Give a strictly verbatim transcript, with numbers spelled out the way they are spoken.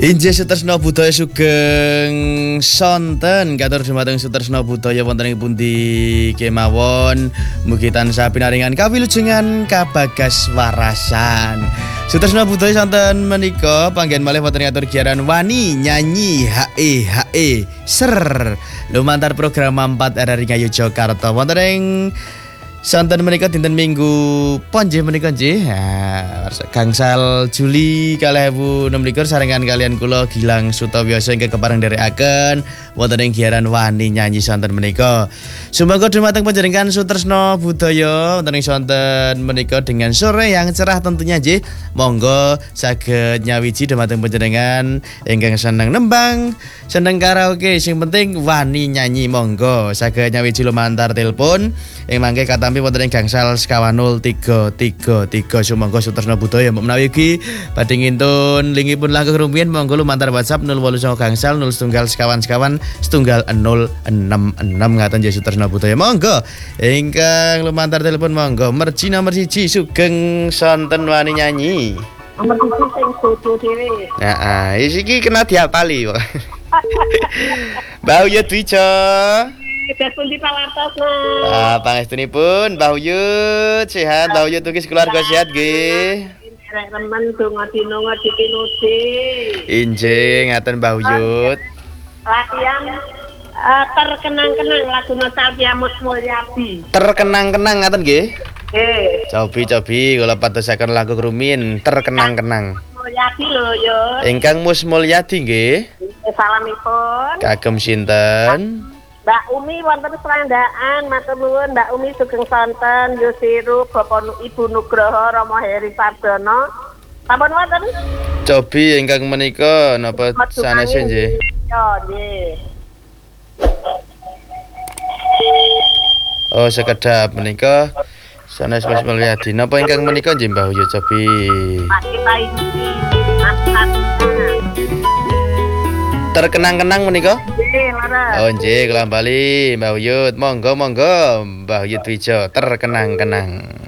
Inggih Sutresna Budaya sugeng sonten katur dumateng Sutresna Budaya wonten ing pundi kemawon mugi tansah pinaringan kawilujengan kabagas warasan. Sutresna Budaya sonten menika panggen malih wonten atur giaran wani nyanyi he he ser lumantar program empat R R I Ngayogyakarta wonten ing sonten menika dinten Minggu pon nggih menika nggih. Ha, gangsal Juli kalih ewu enem likur sarengan kalian kula Gilang Sutawiyasa ingkang kepareng nderekaken wonten ing giaran wani nyanyi sonten menika. Sumangga dumateng panjenengan Sutresna Budaya wonten ing sonten menika dengan sore yang cerah tentunya nggih. Monggo saged nyawiji dumateng panjenengan ingkang seneng nembang, seneng karaoke, sing penting wani nyanyi monggo saged nyawiji lumantar telepon ing mangke kata wonten ing gangsal sekawan nol tiga tiga tiga sumangga Sutresna Budaya menawi ugi badhe ngintun lingipun langkung rumiyin monggo lumantar WhatsApp nol wolu sanga gangsal nol setunggal sekawan sekawan setunggal nol enam enam ngaten nggih Sutresna Budaya monggo ingkang lumantar telepon monggo merji nomor siji sugeng sonten wani nyanyi nomor siji sing dodo dhewe. Heeh iki kena diapali kok. Mbak Uyut Wijo Kedas pundi pawartos, Mas? Ah, pangestunipun Mbah Uyut sehat, Mbah Uyut ugi keluarga sehat nggih. Rek remen donga dina ngadi-nudi. Injing ngaten Mbah Uyut. Latihan uh, terkenang-kenang lagu nostalgia Mus Mulyadi. Terkenang-kenang ngaten nggih. Nggih. Cobi-cobi kula padosaken lagu rumiyin terkenang-kenang. Mulyadi lho, Yus. Ingkang Mus Mulyadi nggih. Salamipun. Kagem sinten? Mbak Umi wonten serandaan, matur nuwun Mbak Umi sugeng sonten Yusiru Bapak Ibu Nugroho Rama Heri Sardono. Sampun wonten? Cobi ingkang menika napa sanes nggih? Yo nggih. Oh, sekedap menika sanes Mas Mulyadi. Napa ingkang menika nggih Mbah Uyut cobi? Masih pai iki. Terkenang-kenang menika? Nggih, leres. Oh nggih, kula bali Mbah Uyut. Monggo monggo Mbah Uyut Wijo terkenang-kenang.